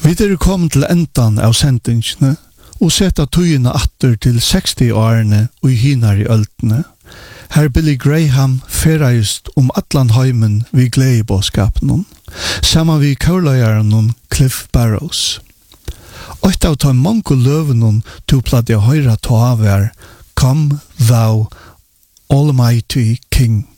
Vi kommet til endan av sendingsene, og setta tøyene atter til 60-årene og i hinar i øltene. Her Billy Graham ferreist Atlanheimen vi gledebåskapen, saman vi kaulajaren Cliff Barrows. Oit av ta mange løven to platt jeg høyra ta av Come thou Almighty King.